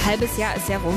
halbes Jahr ist ja rum.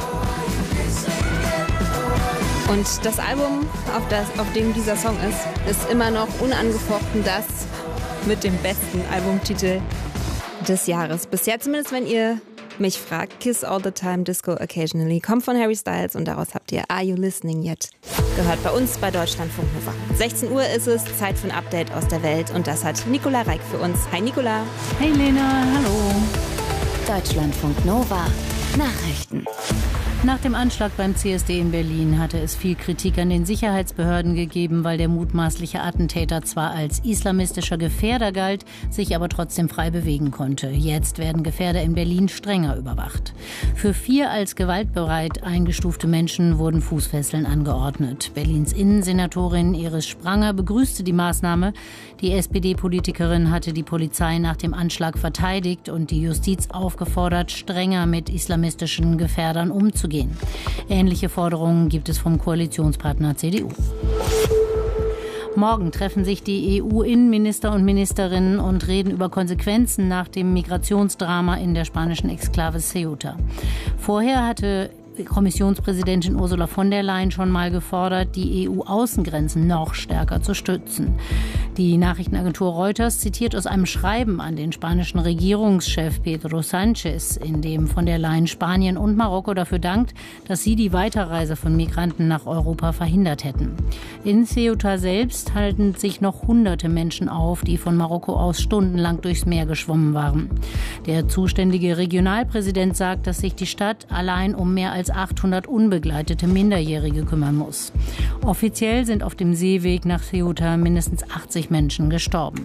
Und das Album, auf dem dieser Song ist immer noch unangefochten das mit dem besten Albumtitel des Jahres. Bisher zumindest, wenn ihr mich fragt. Kiss All the Time, Disco Occasionally. Kommt von Harry Styles und daraus habt ihr Are You Listening Yet gehört bei uns bei Deutschlandfunk Nova. 16 Uhr ist es, Zeit für ein Update aus der Welt und das hat Nicola Reik für uns. Hi Nicola. Hey Lena, hallo. Deutschlandfunk Nova. Nachrichten. Nach dem Anschlag beim CSD in Berlin hatte es viel Kritik an den Sicherheitsbehörden gegeben, weil der mutmaßliche Attentäter zwar als islamistischer Gefährder galt, sich aber trotzdem frei bewegen konnte. Jetzt werden Gefährder in Berlin strenger überwacht. Für 4 als gewaltbereit eingestufte Menschen wurden Fußfesseln angeordnet. Berlins Innensenatorin Iris Spranger begrüßte die Maßnahme. Die SPD-Politikerin hatte die Polizei nach dem Anschlag verteidigt und die Justiz aufgefordert, strenger mit islamistischen Gefährdern umzugehen. Ähnliche Forderungen gibt es vom Koalitionspartner CDU. Morgen treffen sich die EU-Innenminister und Ministerinnen und reden über Konsequenzen nach dem Migrationsdrama in der spanischen Exklave Ceuta. Vorher hatte Kommissionspräsidentin Ursula von der Leyen schon mal gefordert, die EU-Außengrenzen noch stärker zu stützen. Die Nachrichtenagentur Reuters zitiert aus einem Schreiben an den spanischen Regierungschef Pedro Sánchez, in dem von der Leyen Spanien und Marokko dafür dankt, dass sie die Weiterreise von Migranten nach Europa verhindert hätten. In Ceuta selbst halten sich noch hunderte Menschen auf, die von Marokko aus stundenlang durchs Meer geschwommen waren. Der zuständige Regionalpräsident sagt, dass sich die Stadt allein um mehr als 800 unbegleitete Minderjährige kümmern muss. Offiziell sind auf dem Seeweg nach Ceuta mindestens 80 Menschen gestorben.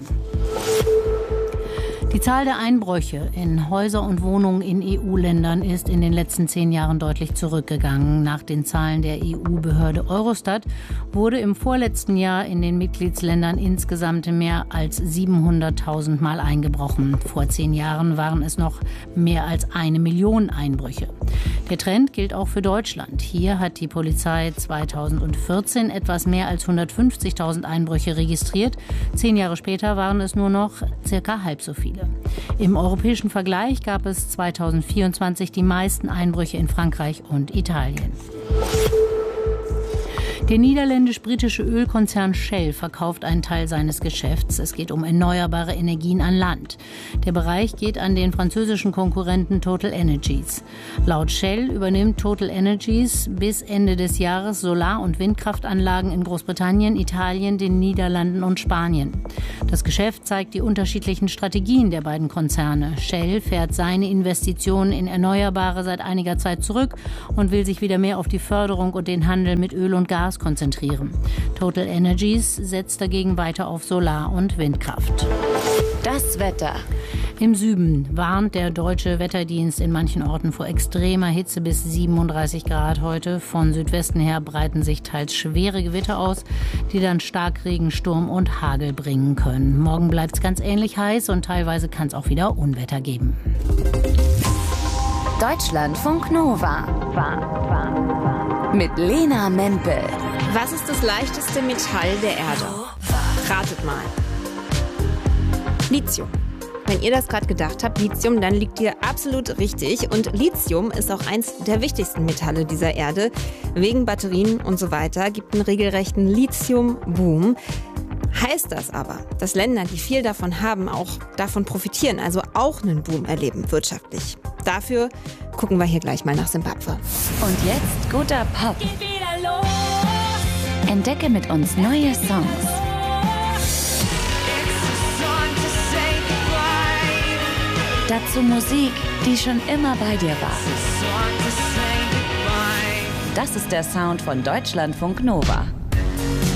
Die Zahl der Einbrüche in Häuser und Wohnungen in EU-Ländern ist in den letzten 10 Jahren deutlich zurückgegangen. Nach den Zahlen der EU-Behörde Eurostat wurde im vorletzten Jahr in den Mitgliedsländern insgesamt mehr als 700.000 Mal eingebrochen. Vor 10 Jahren waren es noch mehr als 1 Million Einbrüche. Der Trend gilt auch für Deutschland. Hier hat die Polizei 2014 etwas mehr als 150.000 Einbrüche registriert. 10 Jahre später waren es nur noch circa halb so viele. Im europäischen Vergleich gab es 2024 die meisten Einbrüche in Frankreich und Italien. Der niederländisch-britische Ölkonzern Shell verkauft einen Teil seines Geschäfts. Es geht um erneuerbare Energien an Land. Der Bereich geht an den französischen Konkurrenten Total Energies. Laut Shell übernimmt Total Energies bis Ende des Jahres Solar- und Windkraftanlagen in Großbritannien, Italien, den Niederlanden und Spanien. Das Geschäft zeigt die unterschiedlichen Strategien der beiden Konzerne. Shell fährt seine Investitionen in Erneuerbare seit einiger Zeit zurück und will sich wieder mehr auf die Förderung und den Handel mit Öl und Gas konzentrieren. Total Energies setzt dagegen weiter auf Solar- und Windkraft. Das Wetter. Im Süden warnt der deutsche Wetterdienst in manchen Orten vor extremer Hitze bis 37 Grad heute. Von Südwesten her breiten sich teils schwere Gewitter aus, die dann Starkregen, Sturm und Hagel bringen können. Morgen bleibt es ganz ähnlich heiß und teilweise kann es auch wieder Unwetter geben. Deutschlandfunk Nova. Mit Lena Mempel. Was ist das leichteste Metall der Erde? Ratet mal. Lithium. Wenn ihr das gerade gedacht habt, Lithium, dann liegt ihr absolut richtig. Und Lithium ist auch eins der wichtigsten Metalle dieser Erde. Wegen Batterien und so weiter gibt einen regelrechten Lithium-Boom. Heißt das aber, dass Länder, die viel davon haben, auch davon profitieren, also auch einen Boom erleben wirtschaftlich? Dafür gucken wir hier gleich mal nach Simbabwe. Und jetzt guter Pop. Entdecke mit uns neue Songs. Dazu Musik, die schon immer bei dir war. Das ist der Sound von Deutschlandfunk Nova.